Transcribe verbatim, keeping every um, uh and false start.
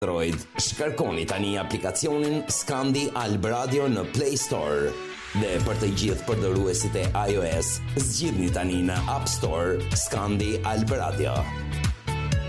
Android, shkarkoni tani aplikacionin Skandi Alb Radio në Play Store. Dhe për të gjithë përdoruesit e iOS, zgjidhni tani në App Store Skandi Alb Radio.